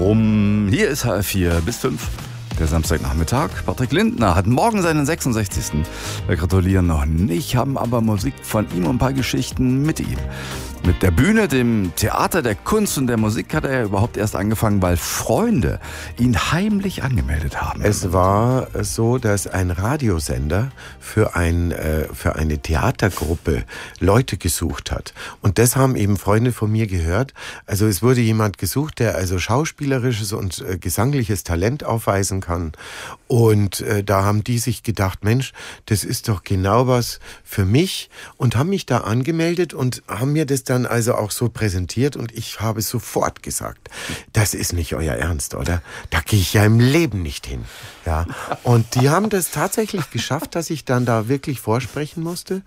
rum. Hier ist HR4 bis 5. Der Samstagnachmittag. Patrick Lindner hat morgen seinen 66. Wir gratulieren noch nicht, haben aber Musik von ihm und ein paar Geschichten mit ihm. Mit der Bühne, dem Theater, der Kunst und der Musik hat er ja überhaupt erst angefangen, weil Freunde ihn heimlich angemeldet haben. Es war so, dass ein Radiosender für eine Theatergruppe Leute gesucht hat. Und das haben eben Freunde von mir gehört. Also es wurde jemand gesucht, der also schauspielerisches und gesangliches Talent aufweisen kann. Und da haben die sich gedacht, Mensch, das ist doch genau was für mich. Und haben mich da angemeldet und haben mir das dann also auch so präsentiert. Und ich habe sofort gesagt, das ist nicht euer Ernst, oder? Da gehe ich ja im Leben nicht hin. Ja. Und die haben das tatsächlich geschafft, dass ich dann da wirklich vorsprechen musste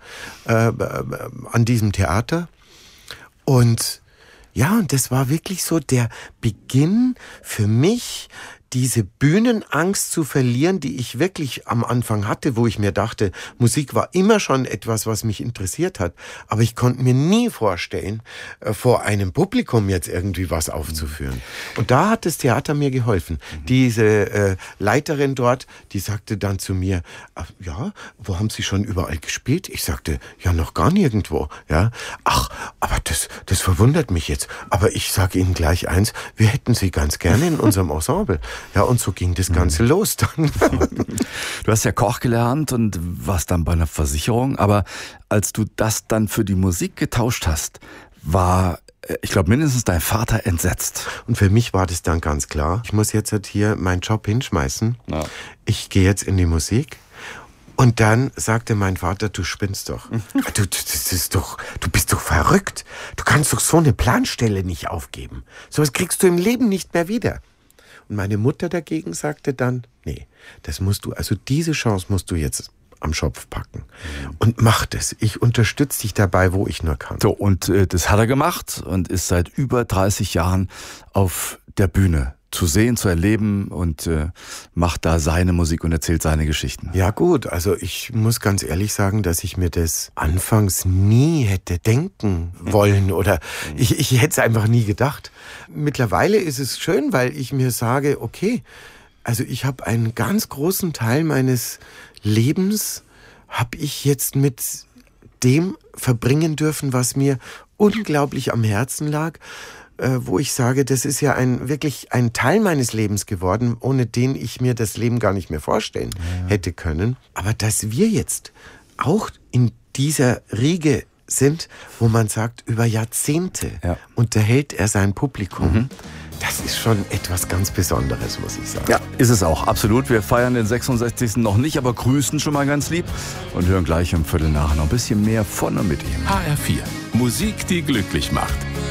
an diesem Theater. Und ja, und das war wirklich so der Beginn für mich, diese Bühnenangst zu verlieren, die ich wirklich am Anfang hatte, wo ich mir dachte, Musik war immer schon etwas, was mich interessiert hat. Aber ich konnte mir nie vorstellen, vor einem Publikum jetzt irgendwie was aufzuführen. Und da hat das Theater mir geholfen. Diese Leiterin dort, die sagte dann zu mir, ja, wo haben Sie schon überall gespielt? Ich sagte, ja, noch gar nirgendwo. Ja, ach, aber das verwundert mich jetzt. Aber ich sage Ihnen gleich eins, wir hätten Sie ganz gerne in unserem Ensemble. Ja, und so ging das Ganze los dann. Du hast ja Koch gelernt und warst dann bei einer Versicherung, aber als du das dann für die Musik getauscht hast, war, ich glaube, mindestens dein Vater entsetzt. Und für mich war das dann ganz klar, ich muss jetzt halt hier meinen Job hinschmeißen. Ja. Ich gehe jetzt in die Musik. Und dann sagte mein Vater, du spinnst doch. Du bist doch verrückt. Du kannst doch so eine Planstelle nicht aufgeben. Sowas kriegst du im Leben nicht mehr wieder. Und meine Mutter dagegen sagte dann, nee, diese Chance musst du jetzt am Schopf packen. Und mach das. Ich unterstütze dich dabei, wo ich nur kann. So, und das hat er gemacht und ist seit über 30 Jahren auf der Bühne zu sehen, zu erleben und macht da seine Musik und erzählt seine Geschichten. Ja gut, also ich muss ganz ehrlich sagen, dass ich mir das anfangs nie hätte denken wollen oder ich hätte es einfach nie gedacht. Mittlerweile ist es schön, weil ich mir sage, okay, also ich habe einen ganz großen Teil meines Lebens habe ich jetzt mit dem verbringen dürfen, was mir unglaublich am Herzen lag. Wo ich sage, das ist ja wirklich ein Teil meines Lebens geworden, ohne den ich mir das Leben gar nicht mehr vorstellen hätte können. Aber dass wir jetzt auch in dieser Riege sind, wo man sagt, über Jahrzehnte unterhält er sein Publikum. Das ist schon etwas ganz Besonderes, muss ich sagen. Ja, ist es auch, absolut. Wir feiern den 66. noch nicht, aber grüßen schon mal ganz lieb und hören gleich um 7:15 noch ein bisschen mehr von und mit ihm. HR4, Musik, die glücklich macht.